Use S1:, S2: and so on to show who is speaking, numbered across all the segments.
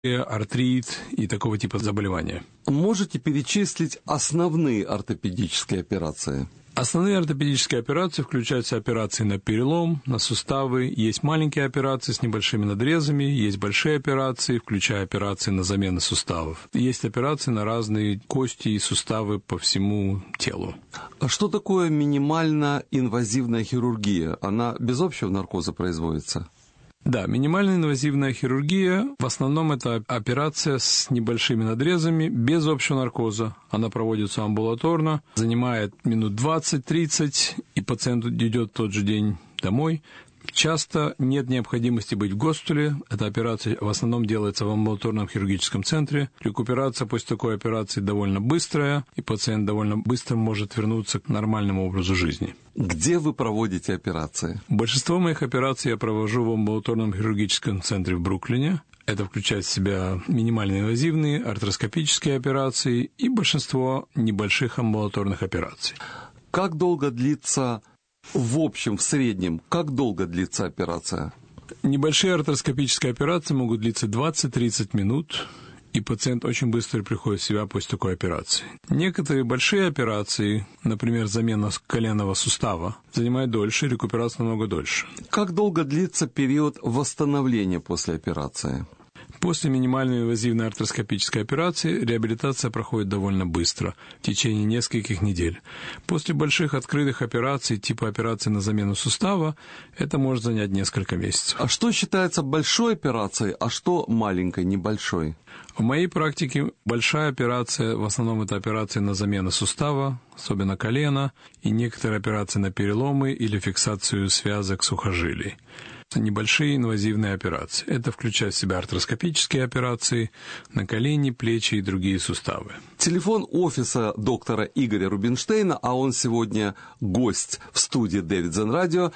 S1: артрит и такого типа заболевания.
S2: Можете перечислить основные ортопедические операции?
S1: Основные ортопедические операции включаются операции на перелом, на суставы. Есть маленькие операции с небольшими надрезами, есть большие операции, включая операции на замену суставов. Есть операции на разные кости и суставы по всему телу.
S2: А что такое минимально инвазивная хирургия? Она без общего наркоза производится?
S1: Да, минимально инвазивная хирургия, в основном это операция с небольшими надрезами, без общего наркоза. Она проводится амбулаторно, занимает минут 20-30, и пациент идет в тот же день домой. Часто нет необходимости быть в госпитале. Эта операция в основном делается в амбулаторном хирургическом центре. Рекуперация после такой операции довольно быстрая, и пациент довольно быстро может вернуться к нормальному образу жизни.
S2: Где вы проводите операции?
S1: Большинство моих операций я провожу в амбулаторном хирургическом центре в Бруклине. Это включает в себя минимально инвазивные, артроскопические операции и большинство небольших амбулаторных операций.
S2: Как долго длится, в общем, в среднем, как долго длится операция?
S1: Небольшие артроскопические операции могут длиться 20-30 минут, и пациент очень быстро приходит в себя после такой операции. Некоторые большие операции, например, замена коленного сустава, занимают дольше, рекуперация намного дольше.
S2: Как долго длится период восстановления после операции?
S1: После минимальной инвазивной артроскопической операции реабилитация проходит довольно быстро, в течение нескольких недель. После больших открытых операций, типа операции на замену сустава, это может занять несколько месяцев.
S2: А что считается большой операцией, а что маленькой, небольшой?
S1: В моей практике большая операция, в основном это операции на замену сустава, особенно колена, и некоторые операции на переломы или фиксацию связок сухожилий. Небольшие инвазивные операции. Это включает в себя артроскопические операции на колени, плечи и другие суставы.
S2: Телефон офиса доктора Игоря Рубинштейна, а он сегодня гость в студии Davidson Radio,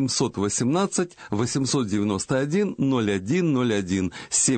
S2: 718-891-0101,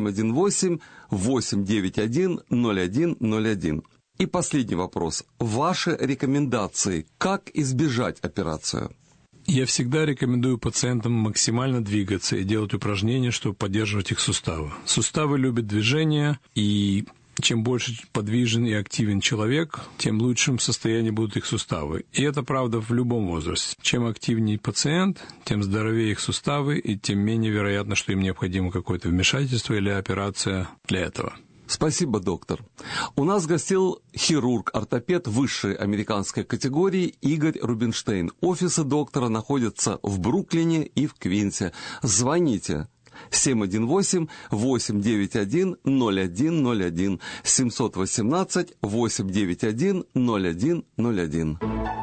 S2: 718-891-0101. И последний вопрос. Ваши рекомендации, как избежать операцию?
S1: Я всегда рекомендую пациентам максимально двигаться и делать упражнения, чтобы поддерживать их суставы. Суставы любят движение, и чем больше подвижен и активен человек, тем лучшим в состоянии будут их суставы. И это правда в любом возрасте. Чем активнее пациент, тем здоровее их суставы, и тем менее вероятно, что им необходимо какое-то вмешательство или операция для этого.
S2: Спасибо, доктор. У нас гостил хирург-ортопед высшей американской категории Игорь Рубинштейн. Офисы доктора находятся в Бруклине и в Квинсе. Звоните 718-891-0101, 718-891-0101.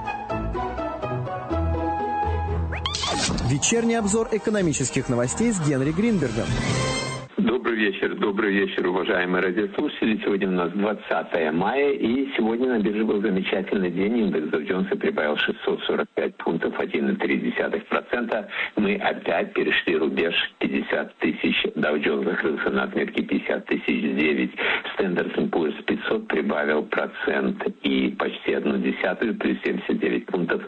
S3: Вечерний обзор экономических новостей с Генри Гринбергом.
S4: Добрый вечер, уважаемые радиослушатели. Сегодня у нас 20 мая, и сегодня на бирже был замечательный день. Индекс Dow Jones прибавил 645 пунктов, 1,3%. Мы опять перешли рубеж 50 тысяч. Dow Jones закрылся на отметке 50 тысяч 9. Standard & Poor's 500 прибавил 1% и почти 0,1%, плюс 79 пунктов.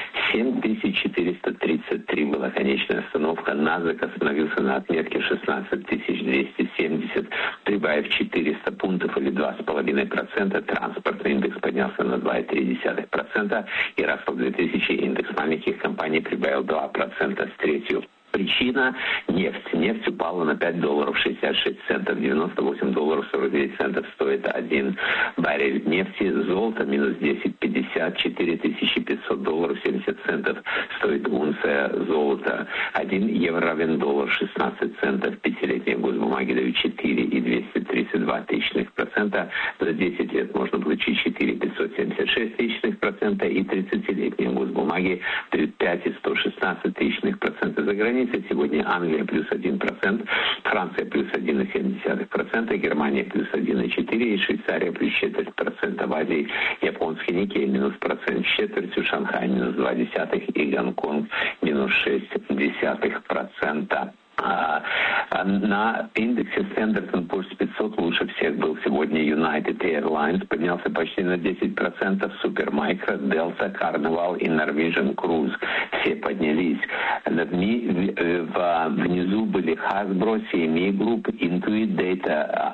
S4: 7433 была конечная остановка. NASDAQ остановился на отметке 16270, прибавив 400 пунктов или 2,5%. Транспортный индекс поднялся на 2,3%. И Russell 2000 индекс маленьких компаний прибавил 2% с третью. Причина – нефть. Нефть упала на $5.66, 98 долларов 49 центов стоит один баррель нефти. Золото минус 10,50, 4500 долларов 70 центов стоит унция золота. 1 евро равен $1.16. Пятилетние госбумаги дают 4,232%. За 10 лет можно получить 4,576%, и 30-летние госбумаги дают 5,116%. За границей сегодня Англия плюс 1%, Франция плюс 1,7%, Германия плюс 1,4%, и Швейцария плюс 0,4%. В Азии японский Никей минус 1,25%, Шанхай минус 0,2% и Гонконг минус 0,6%. На индексе Standard & Poor's 500 лучше всех был сегодня United Airlines, поднялся почти на 10%, Supermicro, Delta, Carnival и Norwegian Cruise. Все поднялись. Внизу были Hasbro, CME Group, Intuit Data